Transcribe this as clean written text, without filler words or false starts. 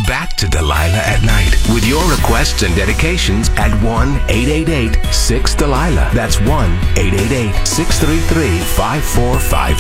back to Delilah at Night with your requests and dedications at 1-888-6-DELILAH. That's 1-888-633-5452.